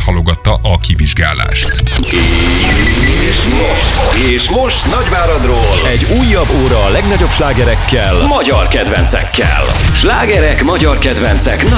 halogatta a kivizsgálást. És most Nagyváradról egy újabb óra a legnagyobb slágerekkel, magyar kedvencekkel. Slágerek, magyar kedvencek.